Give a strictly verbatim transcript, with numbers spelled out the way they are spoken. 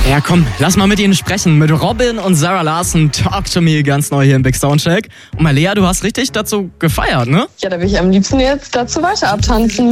Ja, komm, lass mal mit ihnen sprechen. Mit Robin und Sarah Larson, Talk to Me, ganz neu hier im Big Soundcheck. Und Malea, du hast richtig dazu gefeiert, ne? Ja, da will ich am liebsten jetzt dazu weiter abtanzen.